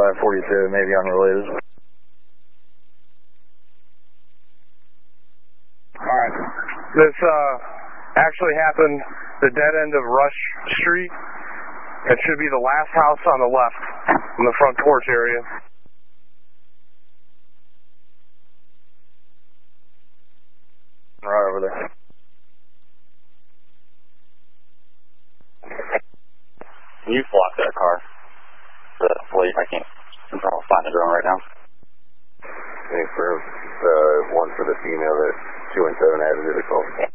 I-42, maybe unrelated. Alright. This actually happened the dead end of Rush Street. It should be the last house on the left in the front porch area. Right over there. Can you block that car for that fleet? I can't find the drone right now. Thanks for one for the female that 217 added to the call.